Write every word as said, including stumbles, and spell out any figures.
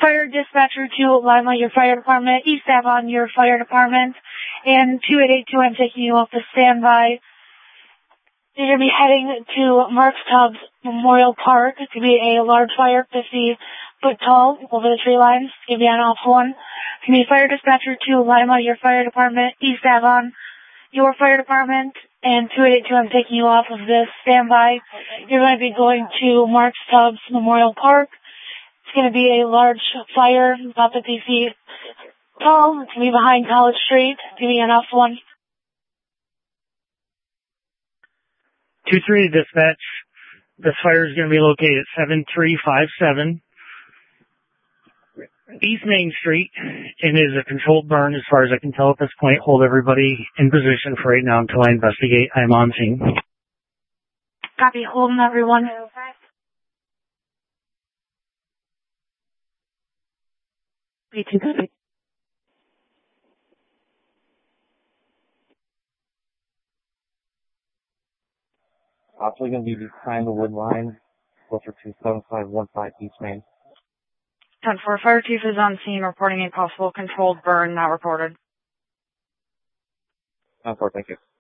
Fire dispatcher to Lima, your fire department. East Avon, your fire department. And two eight eight two, I'm taking you off the standby. You're going to be heading to Mark's Tubbs Memorial Park. It's going to be a large fire, fifty foot tall, over the tree lines. It's going to be on off one. It's going to be fire dispatcher to Lima, your fire department. East Avon, your fire department. And two eight eight two, I'm taking you off of this standby. You're going to be going to Mark's Tubbs Memorial Park. It's going to be a large fire, about fifty feet tall. It's going to be behind College Street. It's going to be an off one. two three dispatch. This fire is going to be located at seven three five seven East Main Street. It is a controlled burn as far as I can tell at this point. Hold everybody in position for right now until I investigate. I'm on scene. Copy. Holding everyone. Actually going to be behind the wood line, closer to seven five one five East Main. ten four, fire chief is on scene reporting a possible controlled burn not reported. ten four, thank you.